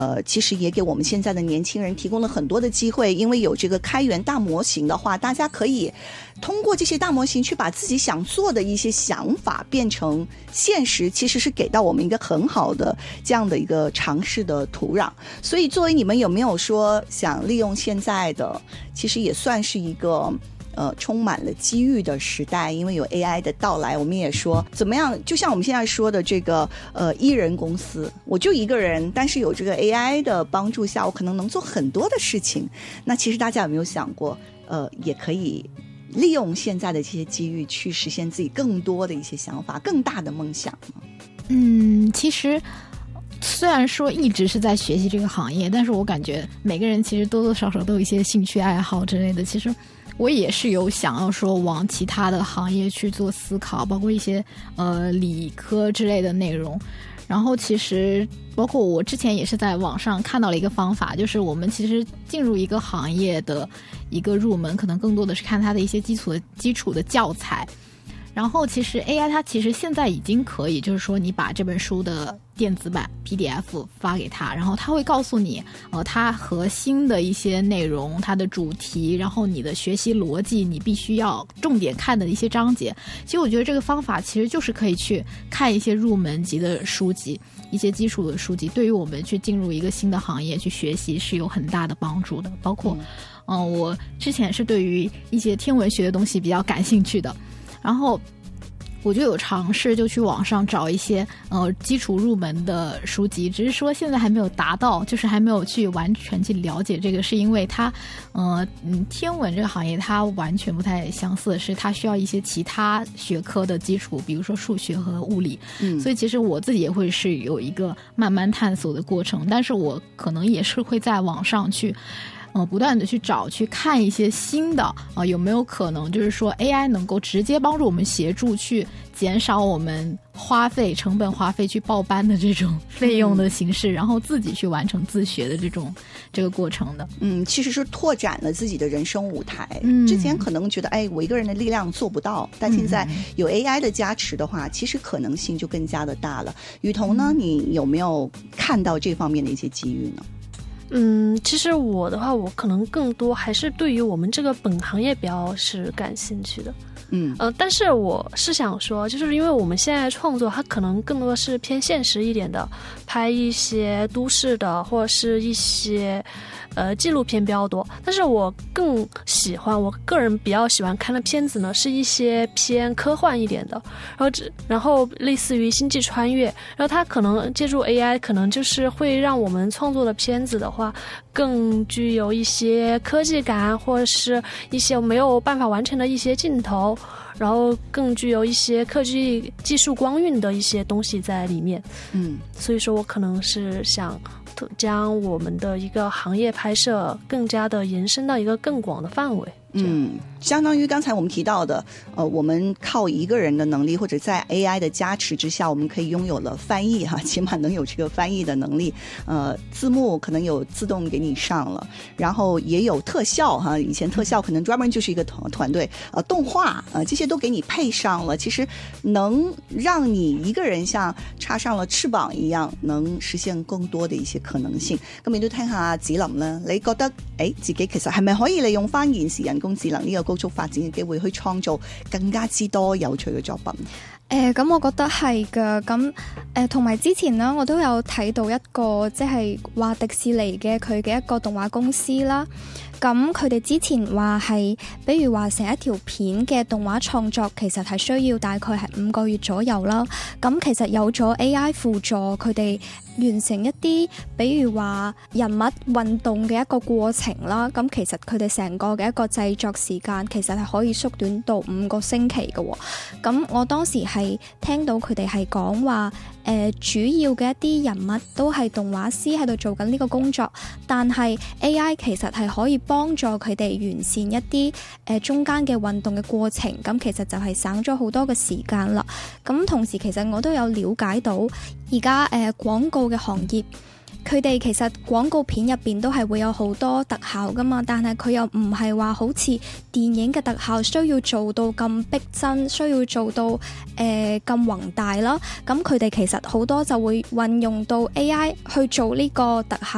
其实也给我们现在的年轻人提供了很多的机会，因为有这个开源大模型的话，大家可以通过这些大模型去把自己想做的一些想法变成现实，其实是给到我们一个很好的这样的一个尝试的土壤。所以作为你们有没有说想利用现在的，其实也算是一个充满了机遇的时代，因为有 AI 的到来，我们也说怎么样，就像我们现在说的这个一人公司，我就一个人，但是有这个 AI 的帮助下，我可能能做很多的事情。那其实大家有没有想过也可以利用现在的这些机遇去实现自己更多的一些想法，更大的梦想呢？ 其实虽然说一直是在学习这个行业，但是我感觉每个人其实多多少少都有一些兴趣爱好之类的，其实我也是有想要说往其他的行业去做思考，包括一些理科之类的内容。然后其实包括我之前也是在网上看到了一个方法，就是我们其实进入一个行业的一个入门，可能更多的是看它的一些基础的教材。然后其实 AI 它其实现在已经可以，就是说你把这本书的电子版 PDF 发给他，然后他会告诉你它核心的一些内容，它的主题，然后你的学习逻辑，你必须要重点看的一些章节。其实我觉得这个方法其实就是可以去看一些入门级的书籍，一些基础的书籍，对于我们去进入一个新的行业去学习是有很大的帮助的。包括我之前是对于一些天文学的东西比较感兴趣的，然后我就有尝试就去网上找一些基础入门的书籍，只是说现在还没有达到，就是还没有去完全去了解这个，是因为它天文这个行业它完全不太相似，是它需要一些其他学科的基础，比如说数学和物理。所以其实我自己也会是有一个慢慢探索的过程，但是我可能也是会在网上去不断的去找去看一些新的有没有可能就是说 AI 能够直接帮助我们协助去减少我们成本花费去报班的这种费用的形式，然后自己去完成自学的这个过程的。 其实是拓展了自己的人生舞台。之前可能觉得我一个人的力量做不到，但现在有 AI 的加持的话，其实可能性就更加的大了。雨桐呢，你有没有看到这方面的一些机遇呢？ 其实我的话，我可能更多还是对于我们这个本行业比较是感兴趣的。但是我是想说，就是因为我们现在创作它可能更多是偏现实一点的，拍一些都市的或者是一些纪录片比较多，但是我个人比较喜欢看的片子呢，是一些偏科幻一点的，然后类似于星际穿越，然后它可能借助 AI， 可能就是会让我们创作的片子的话更具有一些科技感，或者是一些没有办法完成的一些镜头，然后更具有一些科技技术光晕的一些东西在里面。所以说我可能是想将我们的一个行业拍摄更加的延伸到一个更广的范围。 相当于刚才我们提到的我们靠一个人的能力，或者在 AI 的加持之下，我们可以拥有了翻译起码能有这个翻译的能力，字幕可能有自动给你上了，然后也有特效以前特效可能专门就是一个团队，动画这些都给你配上了，其实能让你一个人像插上了翅膀一样，能实现更多的一些可能性。咁亦都聽下子琳啦，你覺得自己其實係咪可以利用翻現時人工智能呢個高速發展嘅機會去創造更加之多有趣嘅作品？ 咁我覺得係㗎，咁同埋之前啦，我都有睇到一個即係話迪士尼嘅佢嘅一個動畫公司啦。咁佢哋之前話係，比如話成一條片嘅動畫創作，其實係需要大概係5個月左右啦。咁其實有咗 AI 輔助佢哋完成一啲，比如話人物運動嘅一個過程啦。咁其實佢哋成個嘅一個製作時間，其實係可以縮短到5個星期嘅喎。咁我當時係聽到佢哋係講話，主要嘅一啲人物都係動畫師喺度做緊呢個工作，但係 AI 其實係可以幫助佢哋完善一啲中間嘅運動嘅過程，咁其實就係省咗好多嘅時間啦。咁同時其實我都有了解到而家廣告嘅行業，佢哋其實廣告片入邊都係會有好多特效噶嘛，但係佢又唔係話好似電影嘅特效需要做到咁逼真，需要做到咁宏大啦。咁佢哋其實好多就會運用到 AI 去做呢個特效。